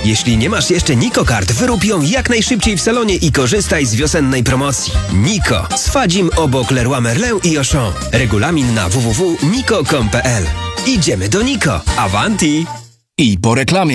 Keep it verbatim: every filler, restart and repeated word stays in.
Jeśli nie masz jeszcze Niko Kart, wyrób ją jak najszybciej w salonie i korzystaj z wiosennej promocji. Niko. Swadzim obok Leroy Merlin i Auchan. Regulamin na w w w kropka niko kropka com kropka p l. Idziemy do Niko. Avanti! I po reklamie.